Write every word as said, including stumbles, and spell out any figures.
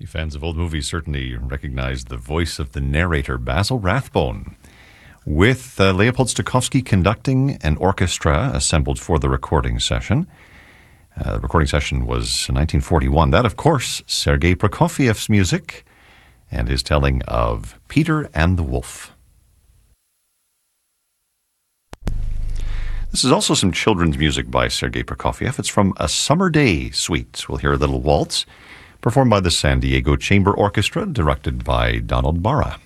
You fans of old movies certainly recognize the voice of the narrator, Basil Rathbone, with uh, Leopold Stokowski conducting an orchestra assembled for the recording session. Uh, the recording session was in nineteen forty-one. That, of course, Sergei Prokofiev's music and his telling of Peter and the Wolf. This is also some children's music by Sergei Prokofiev. It's from A Summer Day Suite. We'll hear a little waltz performed by the San Diego Chamber Orchestra, directed by Donald Barra.